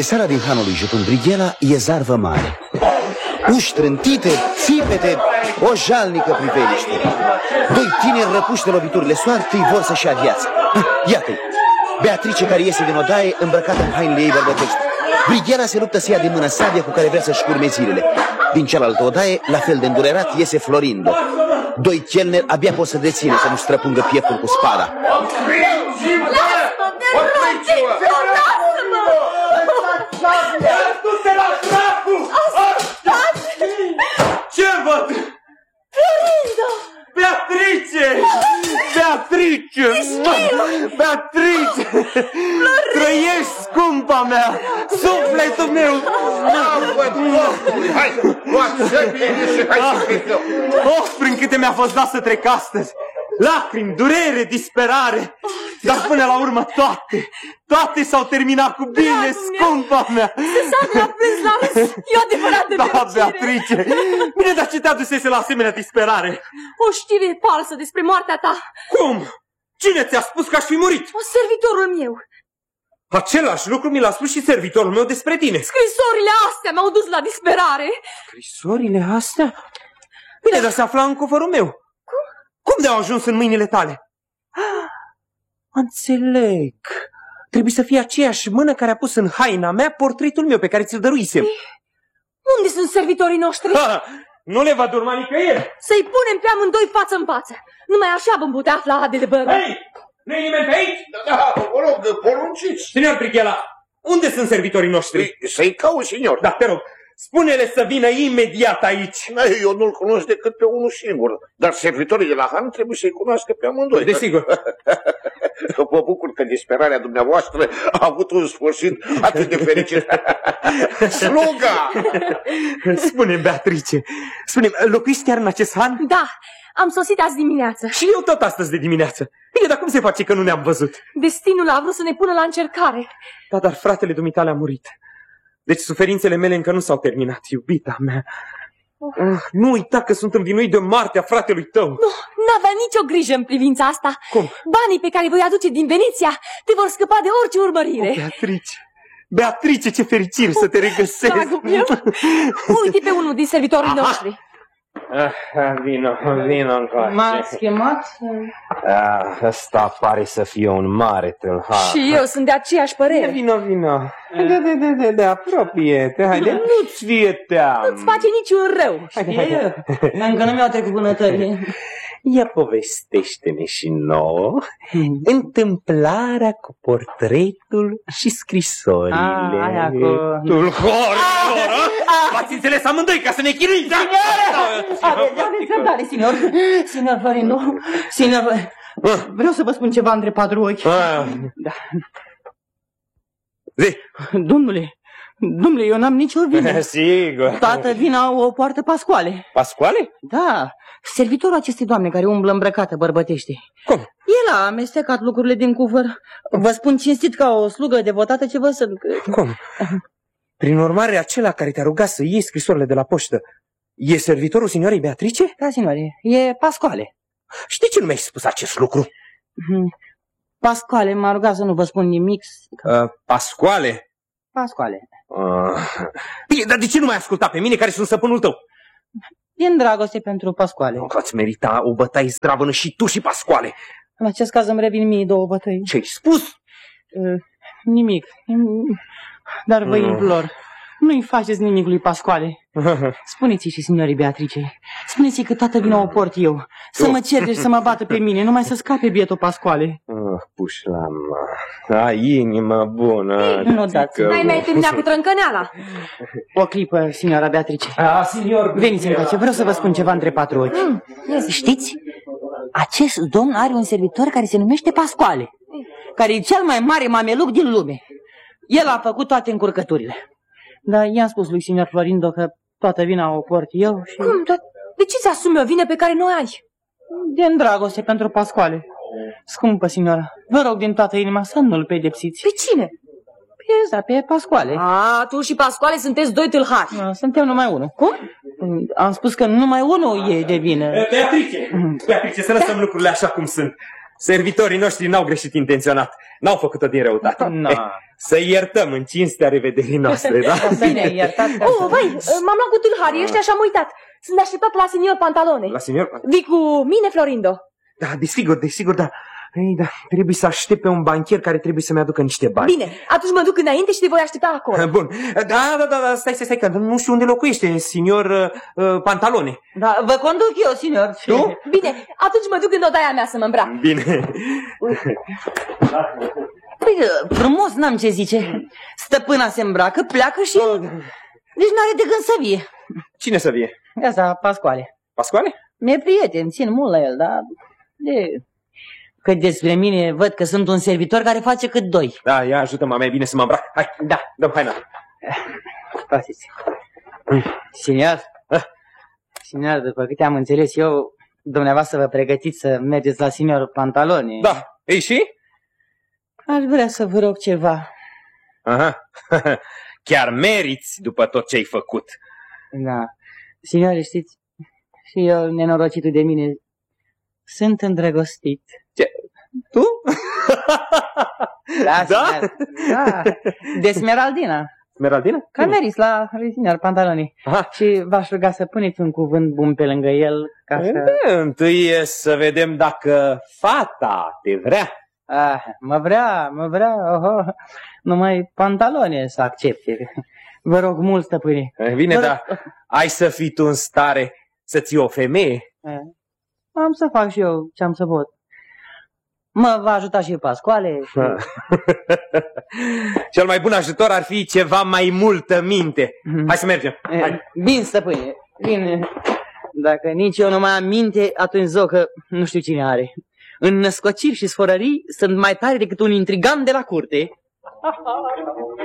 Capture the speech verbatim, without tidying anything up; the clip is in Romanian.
sala din hanul lui Jupân Brighela e zarvă mare. Uși trântite, țipete, o jalnică priveliște. Doi tineri răpuși de loviturile soartei vor să-și ia viața. Iată-i, Beatrice care iese din odaie îmbrăcată în hainele ei bărbătești. Brighela se luptă să ia de mână sabia cu care vrea să-și curme zilele. Din cealaltă odaie, la fel de îndurerat, iese Florindo. Doi chelneri abia pot să dețină să nu străpungă pieptul cu spada. Du-te la dracu! Ce văd? Florindo! Beatrice! Beatrice! Beatrice! Trăiești, scumpa mea! Sufletul meu! Hai, luați-se bine și hai să plecăm! Oh, prin câte mi-a fost dat să trec astăzi! Lacrimi, durere, disperare! Dar până la urmă toate, toate s-au terminat cu bine, scumpa mea! Se sac la plâns la râs, e o adevărată da, fericire! Beatrice! Bine, dar ce te adusese la asemenea disperare? O știre falsă despre moartea ta! Cum? Cine ți-a spus că aș fi murit? O servitorul meu! Același lucru mi l-a spus și servitorul meu despre tine. Scrisorile astea m-au dus la disperare! Scrisorile astea? Bine, dar se afla în cofărul meu. Cum? Cum de-au ajuns în mâinile tale? Înțeleg. Trebuie să fie aceeași mână care a pus în haina mea portretul meu pe care ți-l dăruisem. Unde sunt servitorii noștri? Ha, nu le va urma nicăieri. Să-i punem pe amândoi față în față. Numai așa vom putea afla adevărul. Hei! Nu-i nimeni pe aici? Da, vă rog, porunciți. Signor Brighela, unde sunt servitorii noștri? Să-i caut, signor. Da, te rog, spune-le să vină imediat aici. Eu nu-l cunosc decât pe unul singur, dar servitorii de la Han trebuie să-i cunoască pe amândoi. Desigur. Mă bucur că disperarea dumneavoastră a avut un sfârșit atât de fericit. Sluga! Spune-mi, Beatrice, spune-mi, locuiți chiar în acest Han? Da, am sosit azi dimineață. Și eu tot astăzi de dimineață. Bine, dar cum se face că nu ne-am văzut? Destinul a vrut să ne pună la încercare. Da, dar fratele dumitale a murit. Deci suferințele mele încă nu s-au terminat, iubita mea. Uh, nu uita că sunt învinuit de moartea fratelui tău. Nu, n-avea nicio grijă în privința asta. Cum? Banii pe care îi voi aduce din Veneția te vor scăpa de orice urmărire. Oh, Beatrice, Beatrice, ce fericire oh, să te regăsesc. Dragul meu, uite pe unul din servitorii noștri. Ah, vino, vino încoace. M-ați chemat? Ah, ăsta pare să fie un mare tâlhar. Și eu sunt de aceeași părere. Vino, vino. De, de, de, de, de apropie-te, haide, nu-ți fie teamă. Nu-ți face niciun rău. Știe? Încă nu mi-au trecut vânătările. Ia povestește-ne și nouă hmm. întâmplarea cu portretul și scrisorile. Ah, aia cu... Tulhor, v-ați înțeles amândoi ca să ne chinuim, da? Signor! Aveți răbdare, signor. Signor Florindo, signor... Vreau să vă spun ceva între patru ochi. Da. Zi. Domnule, domnule, eu n-am nicio vină. Sigur. Toată vina o poartă Pascoale. Pascoale? Da, servitorul acestei doamne care umblă îmbrăcată bărbătește. Cum? El a amestecat lucrurile din cuvăr. Vă spun cinstit ca o slugă devotată ce vă sunt. Cum? Prin urmare, acela care te-a rugat să iei scrisorile de la poștă e servitorul signorei Beatrice? Da, signore, e Pascoale. Și de ce nu mi-ai spus acest lucru? Pascoale m-a rugat să nu vă spun nimic. Uh, Pascoale? Pascoale. Uh. Bine, dar de ce nu m-ai ascultat pe mine care sunt stăpânul tău? Din dragoste pentru Pascoale. Nu, că ați merita o bătaie zdravănă și tu și Pascoale. În acest caz îmi revin mie două bătăi. Ce-ai spus? Uh, nimic. Dar vă mm. implor, nu-i faceți nimic lui Pascoale. Spuneți-i și signorii Beatrice. Spuneți-i că toată vina o port eu. Să mă certe și să mă bată pe mine, numai să scape bietul Pascoale. Oh, pușlama, ai inimă bună. Ei, nu dați. N-ai mai terminat cu trâncăneala. O clipă, signora Beatrice. Ah, signor. Veniți încoace, vreau să vă spun ceva între patru ochi. Mm. Știți? Acest domn are un servitor care se numește Pascoale, care e cel mai mare mameluc din lume. El a făcut toate încurcăturile. Dar i-am spus lui signor Florindo că toată vina o port eu și... Cum? Dar de ce ți-asumi o vină pe care nu ai? Din dragoste pentru Pascoale. Scumpă signora, vă rog din toată inima să nu-l pedepsiți. Pe cine? Pe ăsta, pe Pascoale. A, tu și Pascoale sunteți doi tâlhari. Suntem numai unul. Cum? Am spus că numai unul e de vină. Beatrice, Beatrice, să lăsăm lucrurile așa cum sunt. servitorii noștri n-au greșit intenționat. N-au făcut-o din răutate. No. Eh, să iertăm în cinstea revederii noastre, da? Bine, iertați. Oh, vai, m-am luat cu tâlharii ăștia și am uitat. Sunt așteptat la senior Pantalone. La senior? Vii cu mine, Florindo? Da, desigur, desigur, da. Ei, da, trebuie să aștept pe un bancher care trebuie să-mi aducă niște bani. Bine, atunci mă duc înainte și te voi aștepta acolo. Bun. Da, da, da, da, stai, stai, stai, că nu știu unde locuiește senior uh, uh, Pantalone. Da, vă conduc eu, senior. Tu? Bine, atunci mă duc în odaia mea să mă îmbrac. Bine. Păi, frumos, n-am ce zice. Stăpâna se îmbracă, pleacă și... Deci n-are de gând să vie. Cine să vie? Asta, Pascoale. Pascoale? Mi-e prieten, țin mult la el, dar... De... Că despre mine văd că sunt un servitor care face cât doi. Da, ia ajută-mă mai bine să mă îmbrac. Hai, Da. dăm haina. Stați. Senior? Senior, după câte am înțeles eu, dumneavoastră vă pregătiți să mergeți la senior Pantalone. Da. Ei și? Aș vrea să vă rog ceva. Aha. Chiar meriți după tot ce ai făcut. Da. Senior, știți, și eu, nenorocitul de mine, sunt îndrăgostit. Ce? Tu? Da? Da? Senior. Da. De Smeraldina. Smeraldina? Că meriți la senior Pantalone. Aha. Și v-aș ruga să puneți un cuvânt bun pe lângă el, ca să... Întâi e să vedem dacă fata te vrea. Ah, mă vrea, mă vrea, oho, numai Pantalone să accepte. Vă rog mult, stăpâne. Bine, Vă dar ai să fii tu în stare să ții o femeie? Am să fac și eu ce am să pot. Mă va ajuta și Pascoale. Și... Cel mai bun ajutor ar fi ceva mai multă minte. Hai să mergem. Hai. Bine, stăpâne, bine. Dacă nici eu nu mai am minte, atunci zău că nu știu cine are. În născociri și sfărării sunt mai tare decât un intrigant de la curte.